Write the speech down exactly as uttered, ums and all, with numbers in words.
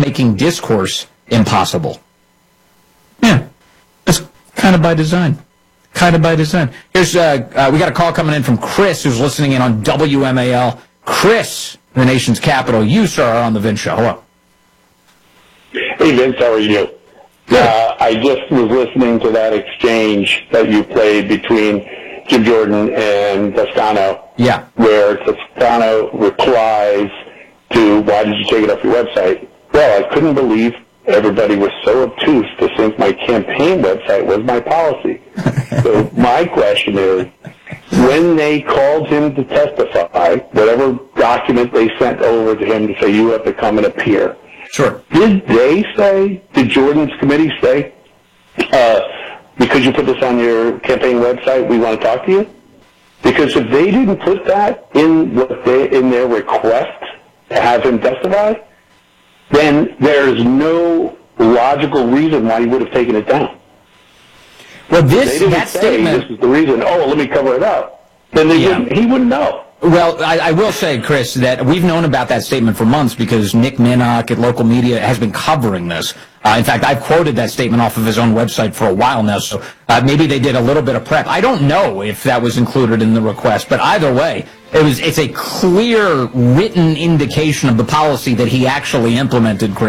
making discourse impossible. Yeah, that's kind of by design. Kind of by design. Here's uh, uh, we got a call coming in from Chris, who's listening in on W M A L. Chris, the nation's capital. You, sir, are on the Vince Show. Hello. Hey, Vince, how are you? Uh, I just was listening to that exchange that you played between Jim Jordan and Toscano. Yeah. Where Toscano replies to, why did you take it off your website? Well, I couldn't believe everybody was so obtuse to think my campaign website was my policy. So my question is, when they called him to testify, whatever document they sent over to him to say you have to come and appear, sure. Did they say, did Jordan's committee say, uh, because you put this on your campaign website, we want to talk to you? Because if they didn't put that in what they, in their request to have him testify, then there's no logical reason why he would have taken it down. Well, this they didn't that say statement. This is the reason. Oh, let me cover it up. Then they Yeah. wouldn't, he wouldn't know. Well, I, I will say, Chris, that we've known about that statement for months because Nick Minnock at local media has been covering this. Uh, in fact, I've quoted that statement off of his own website for a while now, so uh, maybe they did a little bit of prep. I don't know if that was included in the request, but either way, it was it's a clear written indication of the policy that he actually implemented, Chris.